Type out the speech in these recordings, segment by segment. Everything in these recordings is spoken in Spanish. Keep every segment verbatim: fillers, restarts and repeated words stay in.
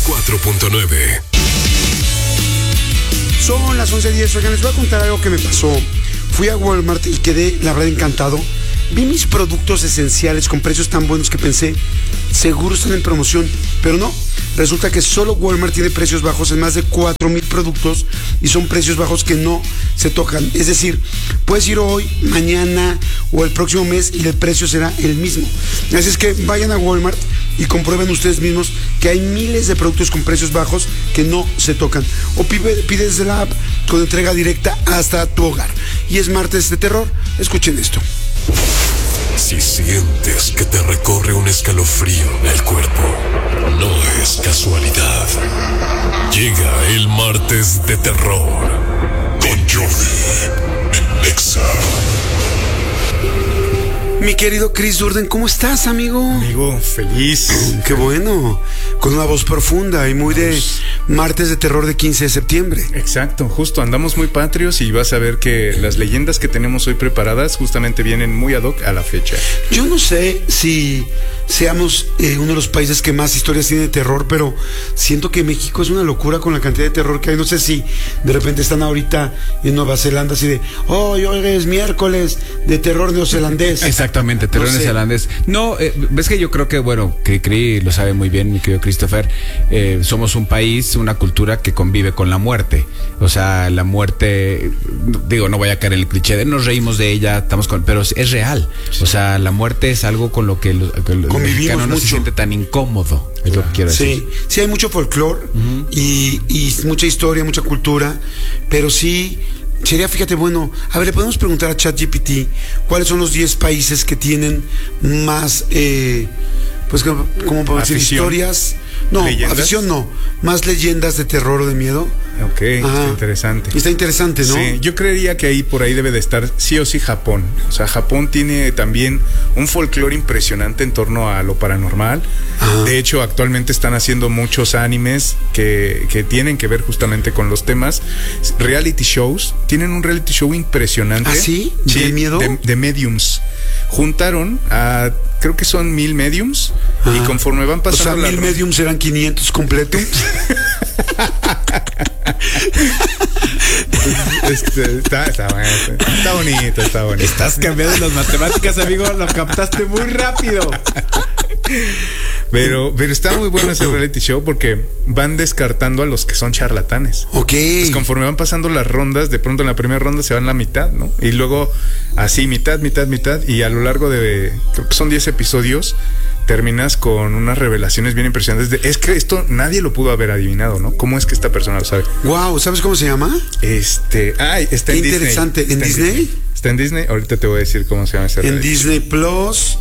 cuatro punto nueve. Son las once diez. Oigan, les voy a contar algo que me pasó. Fui a Walmart y quedé, la verdad, encantado. Vi mis productos esenciales con precios tan buenos que pensé, seguro están en promoción, pero no. Resulta que solo Walmart tiene precios bajos en más de cuatro mil productos y son precios bajos que no se tocan. Es decir, puedes ir hoy, mañana o el próximo mes y el precio será el mismo. Así es que vayan a Walmart y comprueben ustedes mismos que hay miles de productos con precios bajos que no se tocan. O pide, pide desde la app con entrega directa hasta tu hogar. Y es martes de terror. Escuchen esto. Si sientes que te recorre un escalofrío en el cuerpo, no es casualidad. Llega el martes de terror con Jordi en Nexa. Mi querido Chris Durden, ¿cómo estás, amigo? Amigo, feliz. Qué bueno, con una voz profunda y muy de martes de terror de quince de septiembre. Exacto, justo, andamos muy patrios y vas a ver que las leyendas que tenemos hoy preparadas justamente vienen muy ad hoc a la fecha. Yo no sé si seamos eh, uno de los países que más historias tiene de terror, pero siento que México es una locura con la cantidad de terror que hay. No sé si de repente están ahorita en Nueva Zelanda así de, oh, hoy es miércoles de terror neozelandés. Exactamente, terror No sé. neozelandés. No, eh, ves que yo creo que, bueno, que Cri lo sabe muy bien, mi querido Christopher, eh, somos un país, una cultura que convive con la muerte. O sea, la muerte, digo, no voy a caer en el cliché de nos reímos de ella, estamos con, pero es real. O sea, la muerte es algo con lo que el, el mexicano no mucho. se siente tan incómodo, es lo que quiero Sí, decir. sí hay mucho folclore uh-huh. y, y mucha historia, mucha cultura, pero sí sería, fíjate, bueno, a ver, le podemos preguntar a ChatGPT cuáles son los diez países que tienen más, eh, pues, como, como para decir, historias. No, ¿leyendas? Afición no, más leyendas de terror o de miedo. Ok, Ajá. Está interesante. Está interesante, ¿no? Sí, yo creería que ahí por ahí debe de estar sí o sí Japón. O sea, Japón tiene también un folclore impresionante en torno a lo paranormal. Ajá. De hecho, actualmente están haciendo muchos animes que, que tienen que ver justamente con los temas. Reality shows, tienen un reality show impresionante. ¿Ah, sí? ¿De sí, miedo? De, de mediums. Juntaron a, creo que son mil mediums. Ajá. Y conforme van pasando... O sea, mil mediums eran quinientos completos. Este, está, está, bueno, está bonito, está bonito. Estás cambiando las matemáticas, amigo, lo captaste muy rápido. Pero, pero está muy bueno ese reality show porque van descartando a los que son charlatanes. Ok. Pues conforme van pasando las rondas, de pronto en la primera ronda se van la mitad, ¿no? Y luego así, mitad, mitad, mitad. Y a lo largo de, creo que son diez episodios, terminas con unas revelaciones bien impresionantes de, es que esto nadie lo pudo haber adivinado, ¿no? ¿Cómo es que esta persona lo sabe? Wow, ¿sabes cómo se llama? Este, ay, está Qué en interesante. Disney. ¿En está Disney? En Disney? Está en Disney, ahorita te voy a decir cómo se llama ese En reality. Disney Plus,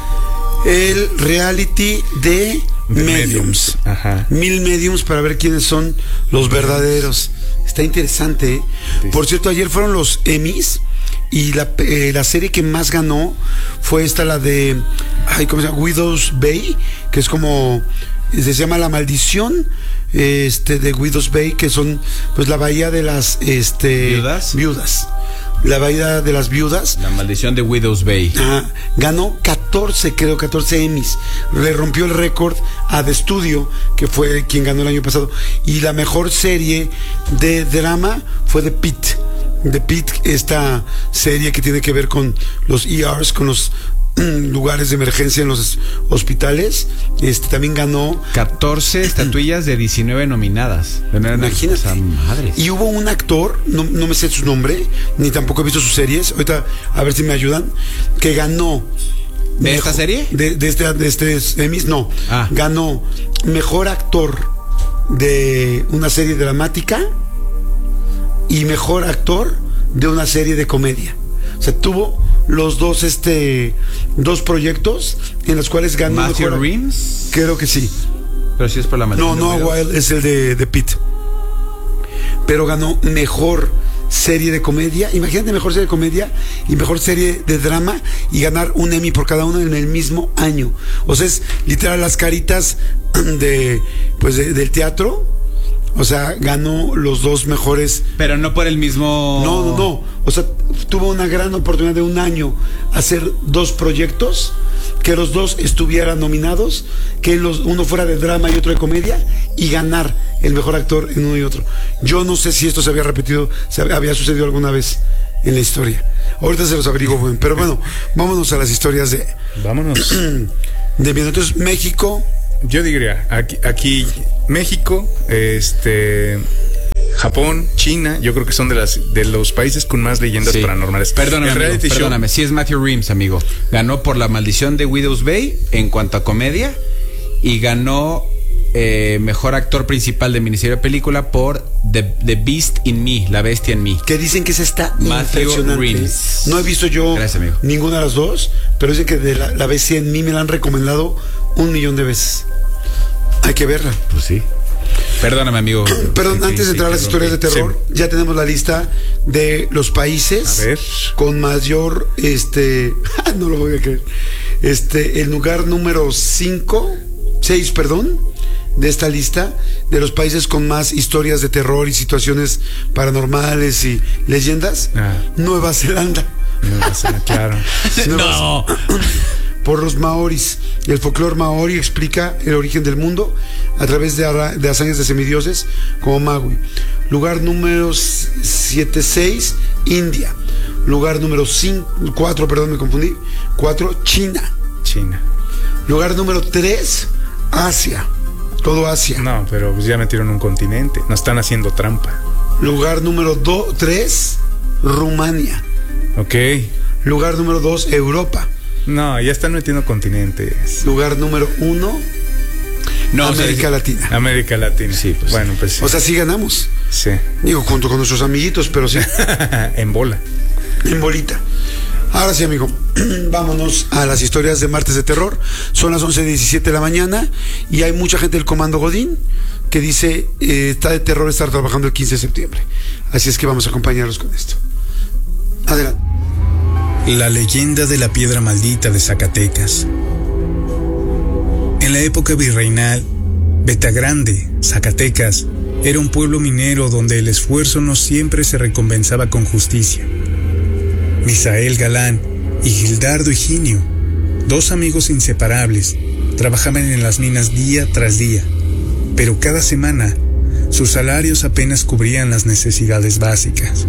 el reality de, de mediums. mediums. Ajá. Mil mediums para ver quiénes son los verdaderos. Está interesante, ¿eh? Sí. Por cierto, ayer fueron los Emmys. Y la, eh, la serie que más ganó fue esta, la de, ay, ¿cómo se llama? Widow's Bay, que es como, se llama La Maldición, este, de Widow's Bay, que son, pues, la bahía de las, este, ¿Viudas? Viudas. La bahía de las viudas. La maldición de Widow's Bay. Ah, ganó catorce, creo, catorce Emmys. Le rompió el récord a The Studio, que fue quien ganó el año pasado. Y la mejor serie de drama fue The Pitt. The Pitt, esta serie que tiene que ver con los E Rs, con los mm, lugares de emergencia en los hospitales, este también ganó catorce estatuillas de diecinueve nominadas. Imagínate. O sea, madre. Y hubo un actor, no, no me sé su nombre, ni tampoco he visto sus series, ahorita a ver si me ayudan, que ganó. ¿De mejor, esta serie? De, de este, de este Emmys, no. Ah. Ganó mejor actor de una serie dramática y mejor actor de una serie de comedia. O sea, tuvo los dos este dos proyectos en los cuales ganó Matthew mejor, Reeves. creo que sí. Pero sí es por la No, maldición. no, Wild es el de, de Pitt. Pero ganó mejor serie de comedia. Imagínate, mejor serie de comedia y mejor serie de drama y ganar un Emmy por cada uno en el mismo año. O sea, es literal las caritas de pues de, del teatro. O sea, ganó los dos mejores. Pero no por el mismo. No, no, no. O sea, tuvo una gran oportunidad de un año hacer dos proyectos, que los dos estuvieran nominados, que los, uno fuera de drama y otro de comedia, y ganar el mejor actor en uno y otro. Yo no sé si esto se había repetido, se había sucedido alguna vez en la historia. Ahorita se los averiguo, bueno, pero bueno, vámonos a las historias de... Vámonos. De bien, entonces México... Yo diría, aquí, aquí México, este... Japón, China, yo creo que son de las de los países con más leyendas sí. paranormales. Perdóname, amigo, perdóname, sí es Matthew Reeves, amigo. Ganó por La Maldición de Widow's Bay en cuanto a comedia y ganó eh, mejor actor principal de miniserie de película por The, The Beast in Me, La Bestia en Mí. Que dicen que esa está Matthew impresionante. Reeves. No he visto yo Gracias, ninguna de las dos, pero dicen que de la, la Bestia en Mí me la han recomendado un millón de veces. Hay que verla. Pues sí. Perdóname, amigo. Perdón, sí, antes de entrar sí, a las historias de terror, sí. ya tenemos la lista de los países a ver. con mayor, este, no lo voy a creer, este, el lugar número cinco, seis, perdón, de esta lista de los países con más historias de terror y situaciones paranormales y leyendas. Ah. Nueva Zelanda. Nueva Zelanda, claro. No. Por los maoris. El folclore maori explica el origen del mundo a través de, de hazañas de semidioses como Maui. Lugar número setenta y seis, India. Lugar número cuatro, perdón, me confundí. cuatro, China. China. Lugar número tres, Asia. Todo Asia. No, pero pues ya metieron un continente. Nos están haciendo trampa. Lugar número tres, Rumania. Ok. Lugar número dos, Europa. No, ya están metiendo continentes. Lugar número uno, no, América o sea, Latina. América Latina. Sí, pues. Bueno, pues sí. O sea, sí ganamos. Sí. Digo, junto con nuestros amiguitos, pero sí. En bola. En bolita. Ahora sí, amigo, vámonos a las historias de martes de terror. Son las once diecisiete de la mañana y hay mucha gente del Comando Godín que dice, eh, está de terror estar trabajando el quince de septiembre. Así es que vamos a acompañarlos con esto. Adelante. La leyenda de la piedra maldita de Zacatecas. En la época virreinal, Betagrande, Zacatecas, era un pueblo minero donde el esfuerzo no siempre se recompensaba con justicia. Misael Galán y Gildardo Higinio, dos amigos inseparables, trabajaban en las minas día tras día, pero cada semana sus salarios apenas cubrían las necesidades básicas.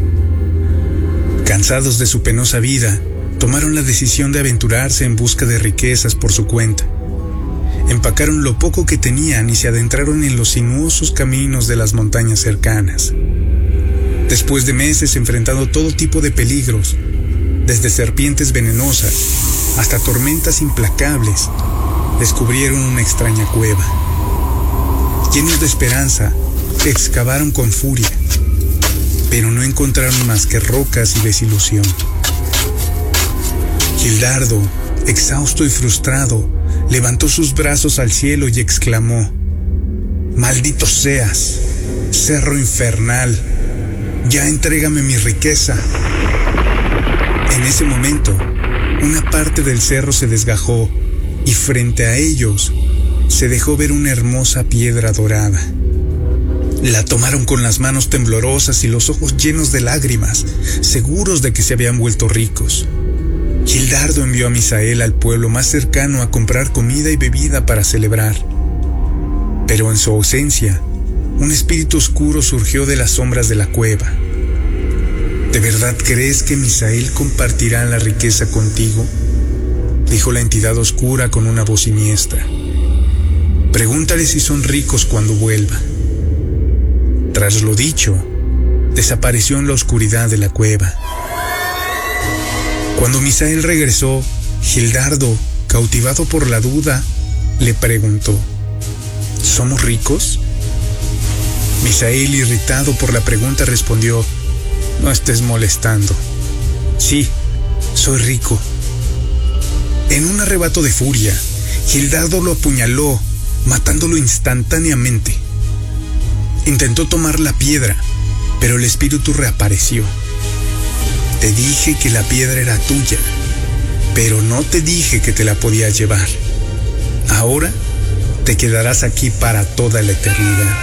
Cansados de su penosa vida, tomaron la decisión de aventurarse en busca de riquezas por su cuenta. Empacaron lo poco que tenían y se adentraron en los sinuosos caminos de las montañas cercanas. Después de meses enfrentando todo tipo de peligros, desde serpientes venenosas hasta tormentas implacables, descubrieron una extraña cueva. Llenos de esperanza, excavaron con furia, pero no encontraron más que rocas y desilusión. Gildardo, exhausto y frustrado, levantó sus brazos al cielo y exclamó: «Maldito seas, cerro infernal, ya entrégame mi riqueza». En ese momento, una parte del cerro se desgajó y frente a ellos se dejó ver una hermosa piedra dorada. La tomaron con las manos temblorosas y los ojos llenos de lágrimas, seguros de que se habían vuelto ricos. Gildardo envió a Misael al pueblo más cercano a comprar comida y bebida para celebrar. Pero en su ausencia, un espíritu oscuro surgió de las sombras de la cueva. ¿De verdad crees que Misael compartirá la riqueza contigo?, dijo la entidad oscura con una voz siniestra. Pregúntale si son ricos cuando vuelva. Tras lo dicho, desapareció en la oscuridad de la cueva. Cuando Misael regresó, Gildardo, cautivado por la duda, le preguntó: ¿somos ricos? Misael, irritado por la pregunta, respondió: no estés molestando. Sí, soy rico. En un arrebato de furia, Gildardo lo apuñaló, matándolo instantáneamente. Intentó tomar la piedra, pero el espíritu reapareció. Te dije que la piedra era tuya, pero no te dije que te la podías llevar. Ahora te quedarás aquí para toda la eternidad.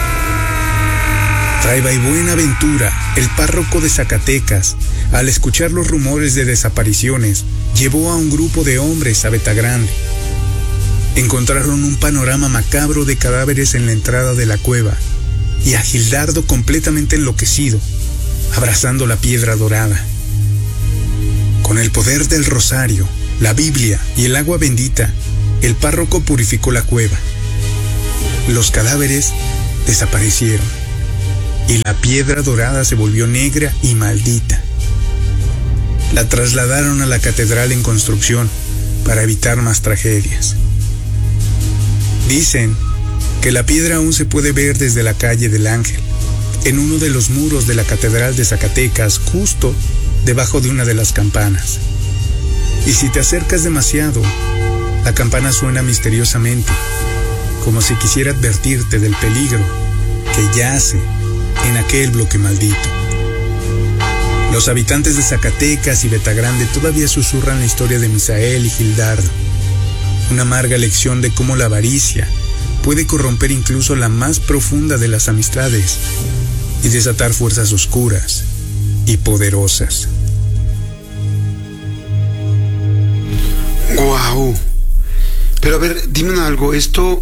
Fray Buenaventura, el párroco de Zacatecas, al escuchar los rumores de desapariciones, llevó a un grupo de hombres a Betagrande. encontraron un panorama macabro de cadáveres en la entrada de la cueva y a Gildardo completamente enloquecido, abrazando la piedra dorada. Con el poder del rosario, la Biblia y el agua bendita, el párroco purificó la cueva. Los cadáveres desaparecieron y la piedra dorada se volvió negra y maldita. La trasladaron a la catedral en construcción para evitar más tragedias. Dicen que la piedra aún se puede ver desde la calle del Ángel, en uno de los muros de la catedral de Zacatecas, justo debajo de una de las campanas. Y si te acercas demasiado, la campana suena misteriosamente, como si quisiera advertirte del peligro que yace en aquel bloque maldito. Los habitantes de Zacatecas y Betagrande todavía susurran la historia de Misael y Gildardo, una amarga lección de cómo la avaricia puede corromper incluso la más profunda de las amistades y desatar fuerzas oscuras y poderosas. Guau. Pero a ver, dime algo, esto,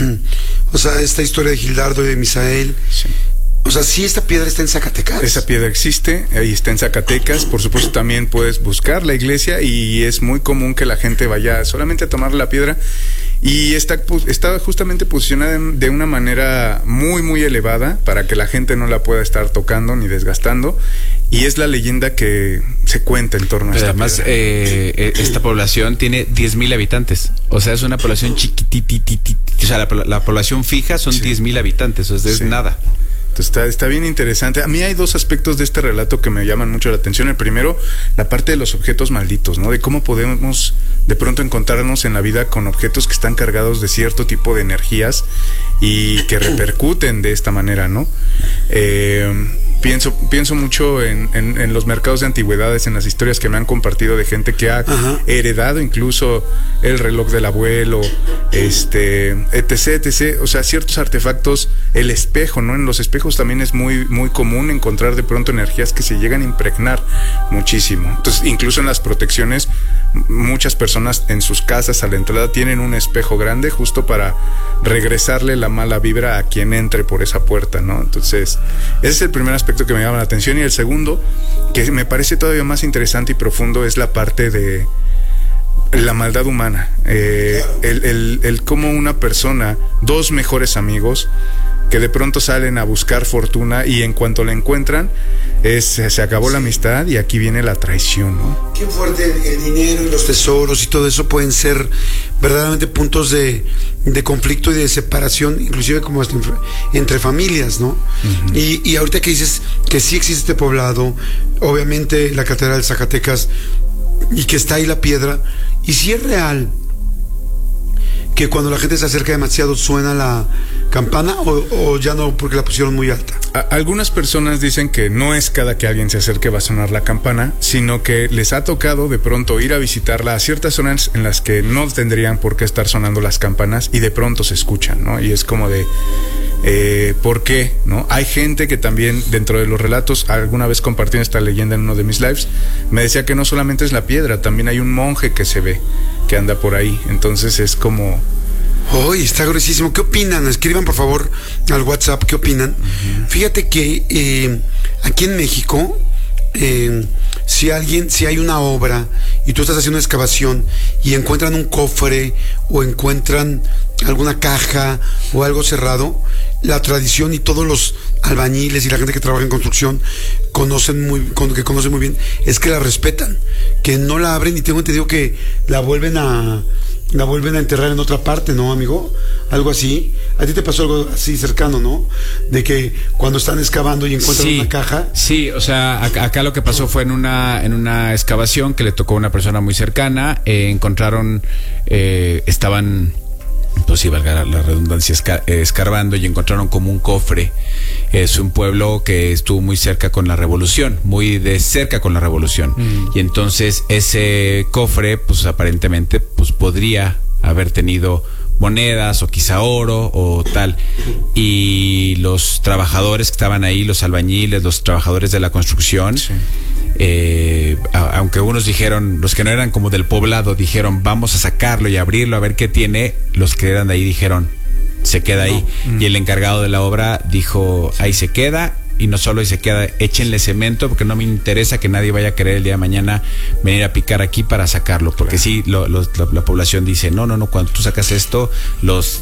o sea, esta historia de Gildardo y de Misael, sí. O sea, sí, esta piedra está en Zacatecas. Esa piedra existe, ahí está en Zacatecas. Por supuesto, también puedes buscar la iglesia y es muy común que la gente vaya solamente a tomar la piedra. Y está, está justamente posicionada de una manera muy, muy elevada para que la gente no la pueda estar tocando ni desgastando. Y es la leyenda que se cuenta en torno a esta además, piedra. Eh, esta población tiene diez mil habitantes. O sea, es una población chiquititititita. O sea, la, la población fija son sí. diez mil habitantes. O sea, es sí. nada. Está, está bien interesante. A mí hay dos aspectos de este relato que me llaman mucho la atención. El primero, la parte de los objetos malditos, ¿no? De cómo podemos de pronto encontrarnos en la vida con objetos que están cargados de cierto tipo de energías y que repercuten de esta manera, ¿no? Eh, pienso, pienso mucho en, en, en los mercados de antigüedades, en las historias que me han compartido de gente que ha Ajá. heredado incluso el reloj del abuelo, este, etc, etc. O sea, ciertos artefactos, el espejo, ¿no? En los espejos también es muy, muy común encontrar de pronto energías que se llegan a impregnar muchísimo. Entonces, incluso en las protecciones, muchas personas en sus casas a la entrada tienen un espejo grande justo para regresarle la mala vibra a quien entre por esa puerta, ¿no? Entonces, ese es el primer aspecto que me llama la atención. Y el segundo, que me parece todavía más interesante y profundo, es la parte de la maldad humana. Eh, el, el, el cómo una persona, dos mejores amigos, que de pronto salen a buscar fortuna y en cuanto la encuentran, es, se acabó sí. la amistad y aquí viene la traición, ¿no? Qué fuerte, el, el dinero y los tesoros y todo eso pueden ser verdaderamente puntos de, de conflicto y de separación, inclusive como hasta entre, entre familias, ¿no? Uh-huh. Y, y ahorita que dices que sí existe este poblado, obviamente la catedral de Zacatecas, y que está ahí la piedra, y si es real que cuando la gente se acerca demasiado suena la campana, o, o ya no porque la pusieron muy alta. A, algunas personas dicen que no es cada que alguien se acerque va a sonar la campana, sino que les ha tocado de pronto ir a visitarla a ciertas zonas en las que no tendrían por qué estar sonando las campanas y de pronto se escuchan, ¿no? Y es como de eh, ¿por qué? ¿No? Hay gente que también dentro de los relatos, alguna vez compartí esta leyenda en uno de mis lives, me decía que no solamente es la piedra, también hay un monje que se ve, que anda por ahí. Entonces es como... Hoy está gruesísimo. ¿Qué opinan? Escriban por favor al WhatsApp, ¿qué opinan? Uh-huh. Fíjate que eh, aquí en México, eh, si alguien, si hay una obra y tú estás haciendo una excavación y encuentran un cofre o encuentran alguna caja o algo cerrado, la tradición y todos los albañiles y la gente que trabaja en construcción conocen muy, que conocen muy bien, es que la respetan, que no la abren, y tengo entendido que la vuelven a la vuelven a enterrar en otra parte, ¿no, amigo? Algo así. A ti te pasó algo así cercano, ¿no? De que cuando están excavando y encuentran sí, una caja. Sí, o sea, acá, acá lo que pasó fue en una en una excavación que le tocó a una persona muy cercana. Eh, encontraron, eh, estaban, pues sí, valga la redundancia, esca, eh, escarbando y encontraron como un cofre. Es un pueblo que estuvo muy cerca con la revolución, muy de cerca con la revolución. Mm. Y entonces ese cofre, pues aparentemente, pues podría haber tenido monedas o quizá oro o tal. Y los trabajadores que estaban ahí, los albañiles, los trabajadores de la construcción, sí. eh, a, aunque unos dijeron, los que no eran como del poblado, dijeron vamos a sacarlo y abrirlo a ver qué tiene, los que eran de ahí dijeron se queda ahí. No. Mm. Y el encargado de la obra dijo ahí se queda. Y no solo ahí se queda, échenle cemento porque no me interesa que nadie vaya a querer el día de mañana venir a picar aquí para sacarlo. Porque claro. sí, lo, lo, la, la población dice, no, no, no, cuando tú sacas esto, los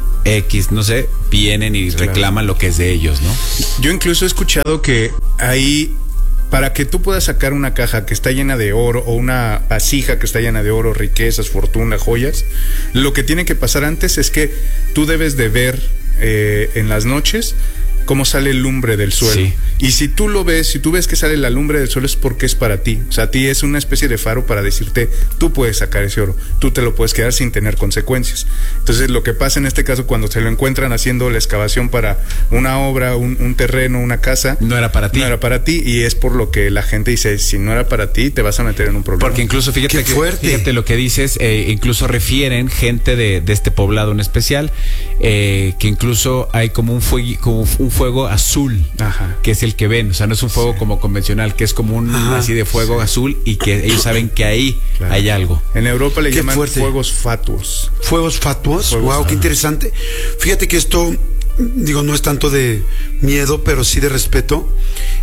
X, no sé, vienen y claro. reclaman lo que es de ellos, ¿no? Yo incluso he escuchado que ahí, para que tú puedas sacar una caja que está llena de oro o una vasija que está llena de oro, riquezas, fortuna, joyas, lo que tiene que pasar antes es que tú debes de ver eh, en las noches cómo sale el lumbre del suelo. Sí. Y si tú lo ves, si tú ves que sale la lumbre del suelo es porque es para ti. O sea, a ti es una especie de faro para decirte, tú puedes sacar ese oro, tú te lo puedes quedar sin tener consecuencias. Entonces lo que pasa en este caso cuando se lo encuentran haciendo la excavación para una obra, un, un terreno, una casa, no era para ti. No era para ti y es por lo que la gente dice, si no era para ti, te vas a meter en un problema. Porque incluso, fíjate, que, fíjate lo que dices, eh, incluso refieren gente de, de este poblado en especial, eh, que incluso hay como un fuego, como un fuego azul, ajá. que es el que ven, o sea, no es un fuego sí. como convencional, que es como un ajá. así de fuego sí. azul y que ellos saben que ahí claro. hay algo. En Europa le qué llaman fuerte. fuegos fatuos. Fuegos fatuos, fuegos wow, fatuos. Qué interesante. Fíjate que esto, digo, no es tanto de miedo, pero sí de respeto.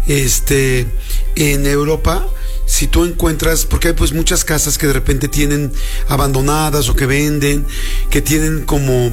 Este, en Europa, si tú encuentras, porque hay pues muchas casas que de repente tienen abandonadas o que venden, que tienen como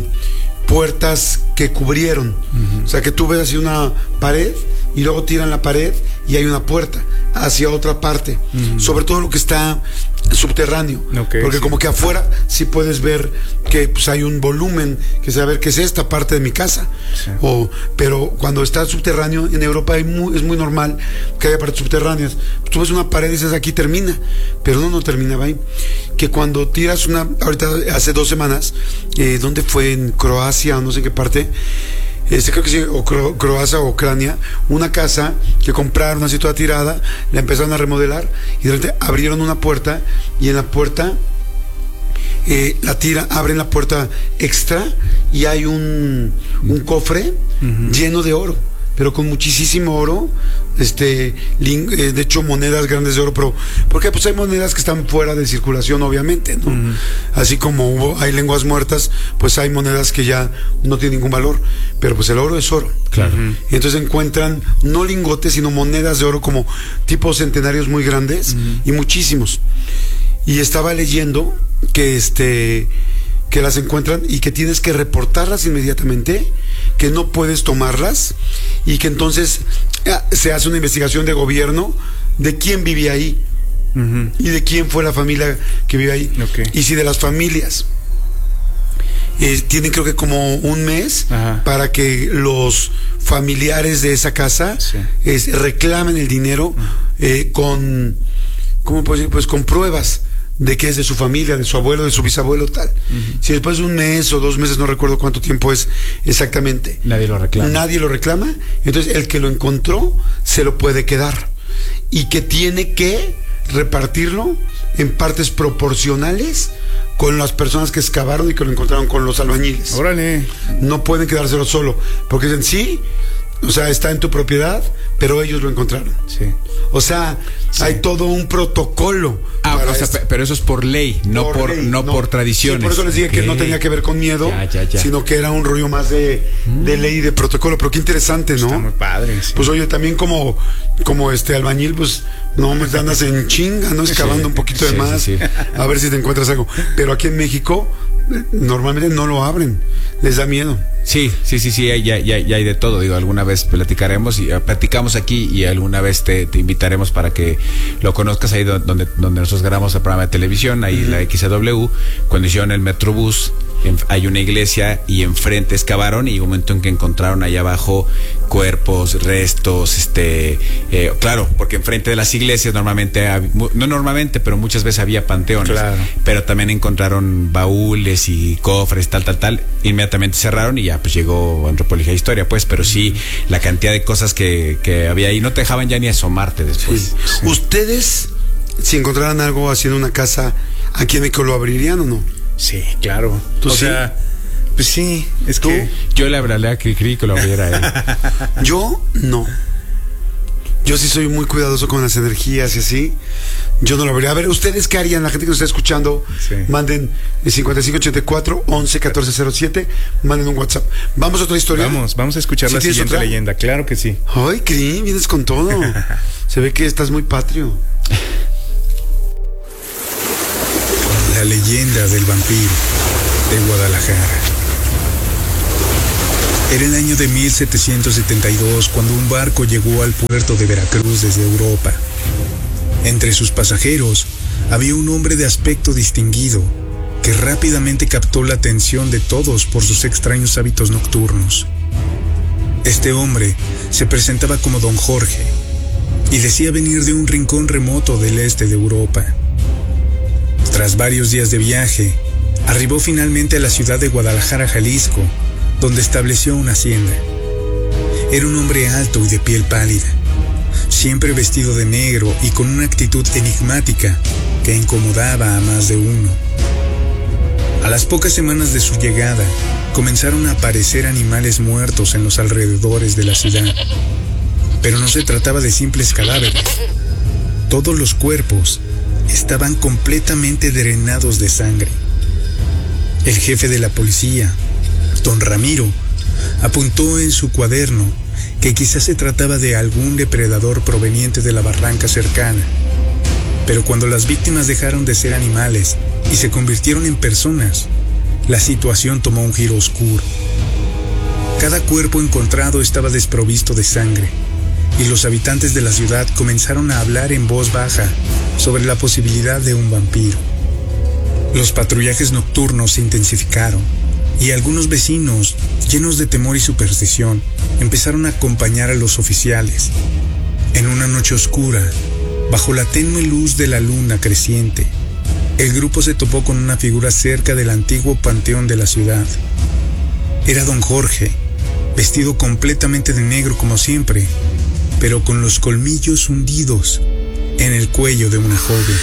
puertas que cubrieron, uh-huh. o sea que tú ves así una pared y luego tiran la pared y hay una puerta hacia otra parte, uh-huh. sobre todo lo que está subterráneo, okay, porque sí. como que afuera sí puedes ver que pues hay un volumen que se va a ver que es esta parte de mi casa, sí. o, pero cuando está subterráneo en Europa hay muy, es muy normal que haya partes subterráneas. Tú ves una pared y dices aquí termina, pero no, no terminaba ahí. Que cuando tiras una, ahorita hace dos semanas, eh, ¿dónde fue? En Croacia o no sé qué parte, este creo que sí, o Cro- Croacia o Ucrania, una casa que compraron así toda tirada, la empezaron a remodelar y de repente abrieron una puerta y en la puerta eh, la tira, abren la puerta extra y hay un, un cofre uh-huh. lleno de oro, pero con muchísimo oro, este, ling, eh, de hecho monedas grandes de oro, pero porque pues hay monedas que están fuera de circulación, obviamente, ¿no? Uh-huh. Así como hubo, hay lenguas muertas, pues hay monedas que ya no tienen ningún valor, pero pues el oro es oro. Claro. Uh-huh. Y entonces encuentran no lingotes, sino monedas de oro como tipos centenarios muy grandes uh-huh. y muchísimos. Y estaba leyendo que este que las encuentran y que tienes que reportarlas inmediatamente, que no puedes tomarlas y que entonces se hace una investigación de gobierno de quién vivía ahí uh-huh. y de quién fue la familia que vive ahí, okay. y si de las familias eh, tienen creo que como un mes Ajá. para que los familiares de esa casa sí. eh, reclamen el dinero uh-huh. eh, con ¿cómo puedo decir? Pues con pruebas de que es de su familia, de su abuelo, de su bisabuelo, tal. Uh-huh. Si después de un mes o dos meses, no recuerdo cuánto tiempo es exactamente, nadie lo reclama. Nadie lo reclama, entonces el que lo encontró se lo puede quedar y que tiene que repartirlo en partes proporcionales con las personas que excavaron y que lo encontraron con los albañiles. Órale. No pueden quedárselo solo, porque dicen sí, o sea, está en tu propiedad, pero ellos lo encontraron. Sí. O sea, sí. hay todo un protocolo. Ah, o sea, pero eso es por ley, no por, por ley, no, no por tradiciones. Sí, por eso les dije okay. que no tenía que ver con miedo, ya, ya, ya. sino que era un rollo más de, mm. de ley y de protocolo. Pero qué interesante, ¿no? Está muy padre. Sí. Pues oye, también como, como este albañil, pues no me andas en chinga, ¿no? Excavando sí. un poquito de sí, más, sí, sí. a ver si te encuentras algo. Pero aquí en México normalmente no lo abren, les da miedo. Sí, sí, sí, sí, ya, ya, ya hay de todo. Digo, alguna vez platicaremos y uh, platicamos aquí y alguna vez te, te invitaremos para que lo conozcas ahí donde, donde nosotros grabamos el programa de televisión, ahí uh-huh. la X C W, cuando hicieron el Metrobús, en, hay una iglesia y enfrente excavaron y hubo un momento en que encontraron allá abajo cuerpos, restos, este, eh, claro, porque enfrente de las iglesias normalmente, no normalmente, pero muchas veces había panteones, claro. pero también encontraron baúles y cofres, tal, tal, tal, inmediatamente cerraron y ya pues llegó Antropología e Historia, pues, pero sí, la cantidad de cosas que, que había ahí, no te dejaban ya ni asomarte después. Sí. Sí. ¿Ustedes, si encontraran algo así en una casa, aquí en México lo abrirían o no? Sí, claro. ¿Tú o sí? sea, Pues sí, es ¿Tú? que... Yo le hablaré a Cricri que lo abriera él. Yo no. Yo sí soy muy cuidadoso con las energías y así. Yo no lo vería. A ver, ¿ustedes qué harían? La gente que nos está escuchando, Sí. manden el cincuenta y cinco ochenta y cuatro once catorce cero siete, manden un WhatsApp. Vamos a otra historia. Vamos, vamos a escuchar ¿Sí la tienes siguiente otra? leyenda, claro que sí. Ay, Cri, vienes con todo. Se ve que estás muy patrio. La leyenda del vampiro de Guadalajara. Era el año de mil setecientos setenta y dos cuando un barco llegó al puerto de Veracruz desde Europa. Entre sus pasajeros había un hombre de aspecto distinguido que rápidamente captó la atención de todos por sus extraños hábitos nocturnos. Este hombre se presentaba como Don Jorge y decía venir de un rincón remoto del este de Europa. Tras varios días de viaje, arribó finalmente a la ciudad de Guadalajara, Jalisco, donde estableció una hacienda. Era un hombre alto y de piel pálida, siempre vestido de negro y con una actitud enigmática que incomodaba a más de uno. A las pocas semanas de su llegada, comenzaron a aparecer animales muertos en los alrededores de la ciudad. Pero no se trataba de simples cadáveres. Todos los cuerpos estaban completamente drenados de sangre. El jefe de la policía, Don Ramiro, apuntó en su cuaderno que quizás se trataba de algún depredador proveniente de la barranca cercana. Pero cuando las víctimas dejaron de ser animales y se convirtieron en personas, la situación tomó un giro oscuro. Cada cuerpo encontrado estaba desprovisto de sangre, y los habitantes de la ciudad comenzaron a hablar en voz baja sobre la posibilidad de un vampiro. Los patrullajes nocturnos se intensificaron, y algunos vecinos, llenos de temor y superstición, empezaron a acompañar a los oficiales. En una noche oscura, bajo la tenue luz de la luna creciente, el grupo se topó con una figura cerca del antiguo panteón de la ciudad. Era Don Jorge, vestido completamente de negro como siempre, pero con los colmillos hundidos en el cuello de una joven.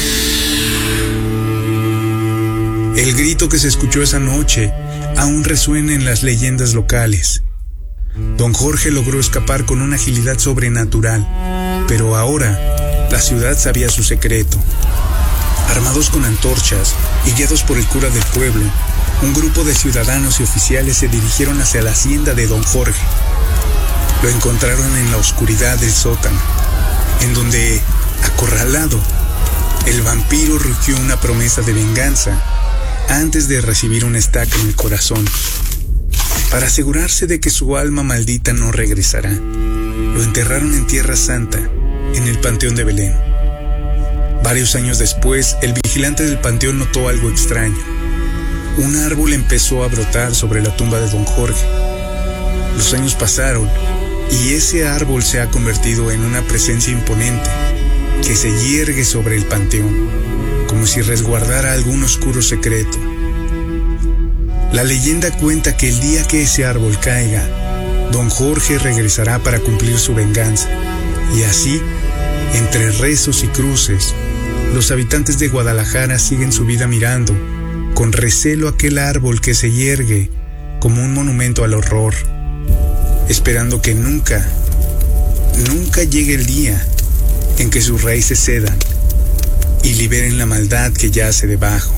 El grito que se escuchó esa noche aún resuena en las leyendas locales. Don Jorge logró escapar con una agilidad sobrenatural, pero ahora la ciudad sabía su secreto. Armados con antorchas y guiados por el cura del pueblo, un grupo de ciudadanos y oficiales se dirigieron hacia la hacienda de Don Jorge. Lo encontraron en la oscuridad del sótano, en donde, acorralado, el vampiro rugió una promesa de venganza antes de recibir una estaca en el corazón. Para asegurarse de que su alma maldita no regresará, lo enterraron en Tierra Santa, en el Panteón de Belén. Varios años después, el vigilante del panteón notó algo extraño. Un árbol empezó a brotar sobre la tumba de Don Jorge. Los años pasaron y ese árbol se ha convertido en una presencia imponente que se yergue sobre el panteón, como si resguardara algún oscuro secreto. La leyenda cuenta que el día que ese árbol caiga, Don Jorge regresará para cumplir su venganza. Y así, entre rezos y cruces, los habitantes de Guadalajara siguen su vida mirando con recelo aquel árbol que se yergue como un monumento al horror, esperando que nunca, nunca llegue el día en que sus raíces cedan y liberen la maldad que yace debajo.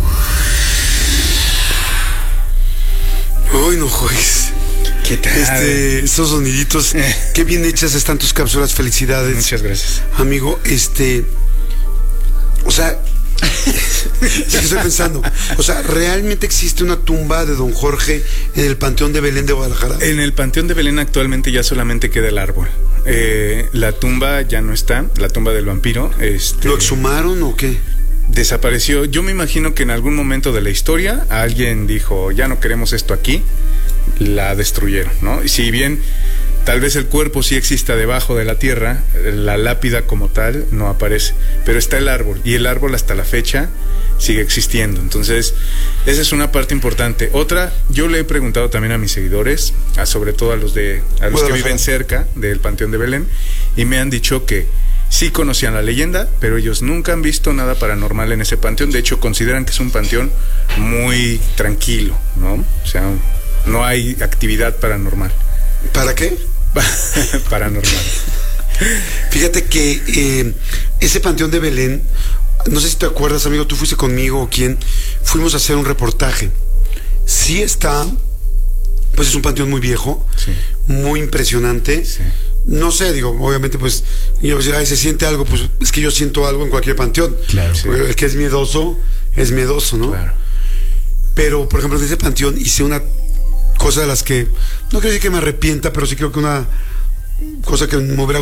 Uy, no jodes. ¿Qué tal? Este, estos soniditos, Eh. qué bien hechas están tus cápsulas, felicidades. Muchas gracias. Amigo, este, o sea, es que estoy pensando, o sea, ¿realmente existe una tumba de Don Jorge en el Panteón de Belén de Guadalajara? En el Panteón de Belén actualmente ya solamente queda el árbol. Eh, la tumba ya no está, la tumba del vampiro. Este, ¿Lo exhumaron o qué? desapareció. Yo me imagino que en algún momento de la historia alguien dijo, ya no queremos esto aquí, la destruyeron, ¿no? Y si bien tal vez el cuerpo sí exista debajo de la tierra, la lápida como tal no aparece, pero está el árbol, y el árbol hasta la fecha sigue existiendo. Entonces, esa es una parte importante. Otra, yo le he preguntado también a mis seguidores, a sobre todo a los de a los que viven cerca del Panteón de Belén, y me han dicho que sí conocían la leyenda, pero ellos nunca han visto nada paranormal en ese panteón. De hecho, consideran que es un panteón muy tranquilo, ¿no? O sea, no hay actividad paranormal. ¿Para qué? Paranormal. Fíjate que eh, ese panteón de Belén, no sé si te acuerdas, amigo, tú fuiste conmigo o quién, fuimos a hacer un reportaje. Sí está, pues es un panteón muy viejo, sí, muy impresionante. Sí. No sé, digo, obviamente, pues, yo decir, ay, se siente algo, pues es que yo siento algo en cualquier panteón. Claro. Sí. El que es miedoso, es miedoso, ¿no? Claro. Pero, por ejemplo, en ese panteón hice una cosa de las que, no quiero decir que me arrepienta, pero sí creo que una cosa que me hubiera